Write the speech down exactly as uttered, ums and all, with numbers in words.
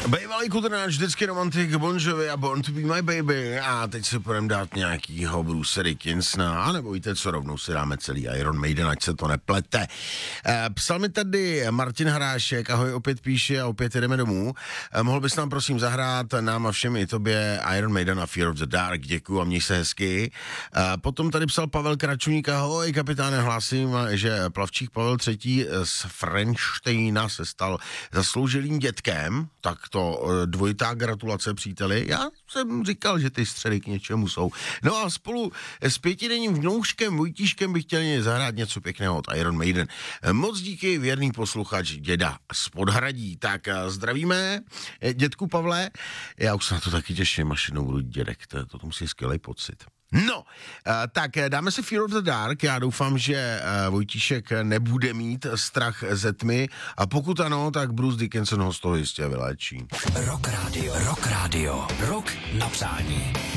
Bývalý kudrnáč, vždycky romantik, Bon Jovi a Born to be my baby. A teď si půjdeme dát nějakýho Bruce Dickinsona, a nebo víte co, rovnou si dáme celý Iron Maiden, ať se to neplete. E, psal mi tady Martin Hrášek, ahoj, opět píše a opět jdeme domů. E, mohl bys nám prosím zahrát nám a všem i tobě Iron Maiden a Fear of the Dark, děkuju a měj se hezky. E, potom tady psal Pavel Kračuník, ahoj, kapitáne, hlásím, že plavčík Pavel třetí z Frenštejna se stal zasloužilým dětkem, tak to dvojitá gratulace, příteli. Já jsem říkal, že ty středy k něčemu jsou. No a spolu s pětidenním vnouškem Vojtíškem bych chtěl zahrát něco pěkného od Iron Maiden. Moc díky, věrný posluchač děda z Podhradí. Tak zdravíme, dědku Pavle. Já už se na to taky těším, až jednou budu dědek, to, to musí skvělý pocit. No, tak dáme si Fear of the Dark, já doufám, že Vojtíšek nebude mít strach ze tmy a pokud ano, tak Bruce Dickinson ho z toho jistě vyléčí. Rock Radio, Rock Radio, Rock na přání.